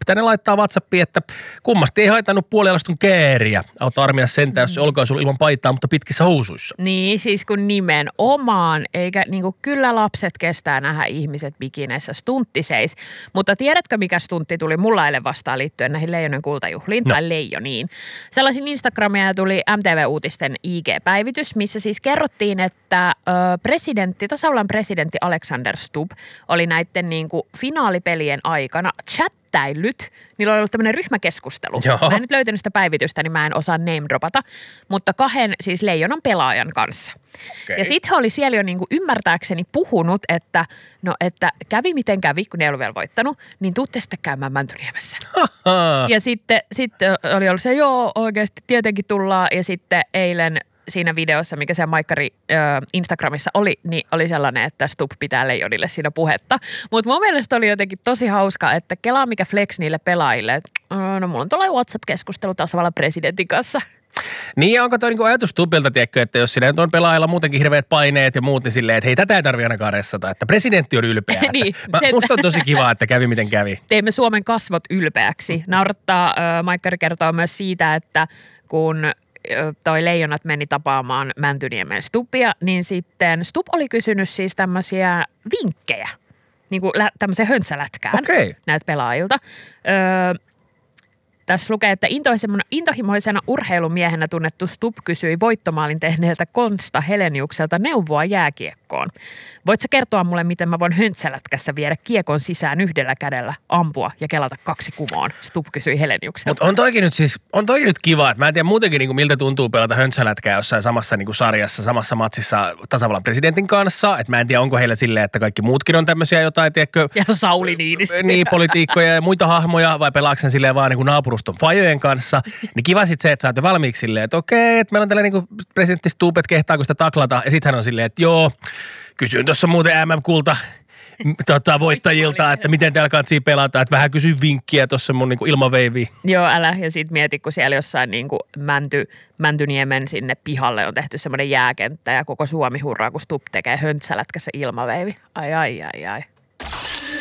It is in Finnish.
pitää ne laittaa WhatsAppiin, että kummasti ei haitannut puolialastun kääriä. Auta armias sentään, jos se olkaan sulla ilman paitaa, mutta pitkissä housuissa. Niin, siis kun nimenomaan, eikä niinku kyllä lapset kestää nähdä ihmiset bikineissä stunttiseis. Mutta tiedätkö, mikä stuntti tuli mulla eilen vastaan liittyen näihin Leijonen kultajuhliin tai Leijoniin? Sellaisin Instagramia tuli MTV-uutisten IG-päivitys, missä siis kerrottiin, että tasavallan presidentti Alexander Stubb oli näiden niinku finaalipelien aikana chattäillyt. Niillä oli ollut tämmöinen ryhmäkeskustelu. Joo. Mä en nyt löytänyt sitä päivitystä, niin mä en osaa name-dropata, mutta 2 siis Leijonan pelaajan kanssa. Okay. Ja sitten he oli siellä jo niinku ymmärtääkseni puhunut, että kävi miten kävi, kun ne ei ollut vielä voittanut, niin tuutte sitten käymään Mäntyniemessä. Ja sitten oli ollut se, joo oikeasti tietenkin tullaan, ja sitten eilen siinä videossa, mikä siellä Maikkari Instagramissa oli, niin oli sellainen, että Stubb pitää Leijonille siinä puhetta. Mutta mun mielestä oli jotenkin tosi hauska, että kelaa mikä flex niille pelaajille, että no mulla on tuolla WhatsApp-keskustelu tasavallan presidentin kanssa. Niin, onko tuo niinku ajatus Stubbilta, tiedätkö, että jos siinä on pelaajilla muutenkin hirveät paineet ja muut, niin silleen, että hei, tätä ei tarvitse ainakaan ressata, että presidentti on ylpeä. Niin, musta on tosi kiva, että kävi miten kävi. Teimme Suomen kasvot ylpeäksi. Naurattaa, Maikkari kertoo myös siitä, että kun toi Leijonat meni tapaamaan Mäntyniemen Stubbia, niin sitten Stubb oli kysynyt siis tämmöisiä vinkkejä, niin kuin tämmöisen höntsälätkään näiltä pelaajilta. Tässä lukee, että intohimoisena urheilumiehenä tunnettu Stubb kysyi voittomaalin tehneeltä Konsta Heleniukselta neuvoa jääkiekkoon. Voit sä kertoa mulle, miten mä voin höntsälätkässä viedä kiekon sisään yhdellä kädellä, ampua ja kelata 2 kumoon? Stubb kysyi Heleniukselta. Mutta on toikin nyt kiva, että mä en tiedä muutenkin niin kuin miltä tuntuu pelata höntsälätkää jossain samassa niin kuin sarjassa, samassa matsissa tasavallan presidentin kanssa. Että mä en tiedä, onko heillä silleen, että kaikki muutkin on tämmöisiä jotain, tiedätkö? Ja Sauli Niinistö. Niin, politiikkoja ja muita hahmoja, vai pelaako sen silleen vaan niin kuin naapuruston fajojen kanssa. Niin kiva sit se, että saatte valmiiksi silleen, että okei, että meillä on tällainen niin kuin presidentti Stubb, että kehtaako sitä taklata. Ja sitten hän on silleen, että joo, kysyin tuossa muuten MM-kulta voittajilta, että miten täällä kantsii pelata, että vähän kysyin vinkkiä tuossa mun niin kuin ilmaveiviin. Joo, älä. Ja sit mieti, kun siellä jossain niin kuin Mäntyniemen sinne pihalle on tehty semmoinen jääkenttä ja koko Suomi hurraa, kun Stubb tekee höntsälätkässä ilmaveivi. Ai.